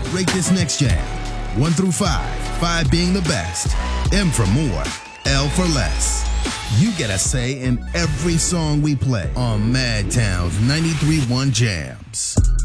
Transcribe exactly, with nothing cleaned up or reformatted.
Rate this next jam. One through five, five being the best. M for more, L for less. You get a say in every song we play on Madtown's ninety-three point one Jams.